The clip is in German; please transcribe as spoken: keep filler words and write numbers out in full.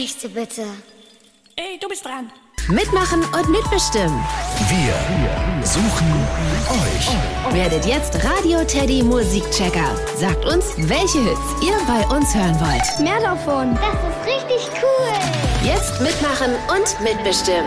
nächste bitte. Ey, du bist dran. Mitmachen und mitbestimmen. Wir suchen euch. Werdet jetzt Radio Teddy Musikchecker. Sagt uns, welche Hits ihr bei uns hören wollt. Mehr davon. Das ist richtig cool. Jetzt mitmachen und mitbestimmen.